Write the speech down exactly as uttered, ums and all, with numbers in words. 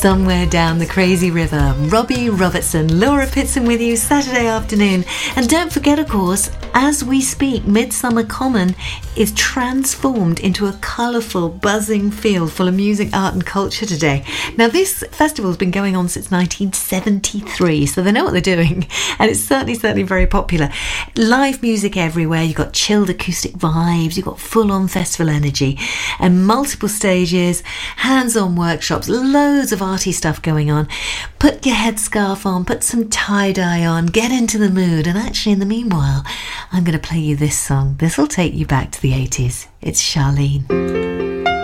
Somewhere Down the Crazy River. Robbie Robertson, Laura Pitson with you Saturday afternoon. And don't forget, of course, as we speak, Midsummer Common is transformed into a colourful, buzzing field full of music, art and culture today. Now, this festival's been going on since nineteen seventy-three, so they know what they're doing, and it's certainly, certainly very popular. Live music everywhere. You've got chilled acoustic vibes, you've got full-on festival energy, and multiple stages, hands-on workshops, loads of arty stuff going on. Put your headscarf on, put some tie-dye on, get into the mood, and actually in the meanwhile, I'm going to play you this song. This will take you back to the eighties. It's Charlene.